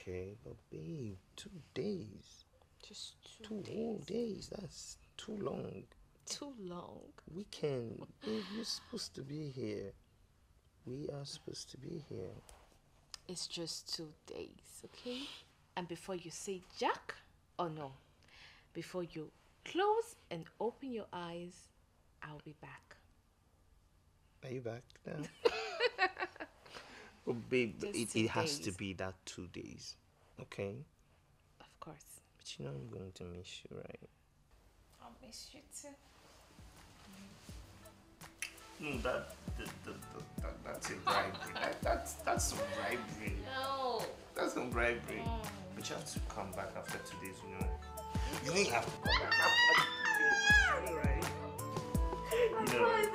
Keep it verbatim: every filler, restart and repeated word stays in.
okay, but babe, two days. Just two, Two days. whole days. That's too long. Too long. Weekend. Babe, you're supposed to be here. We are supposed to be here. It's just two days, okay? And before you say Jack, or no, before you close and open your eyes, I'll be back. Are you back now? Oh, babe, Just it, two it has to days. be that two days. Okay? Of course. But you know I'm going to miss you, right? I'll miss you too. No, that, that, that, that that's a bribery. that, that's, that's some bribery. No. That's some bribery. Mm. But you have to come back after two days, you know. You don't have to come back after two days. Alright? You know.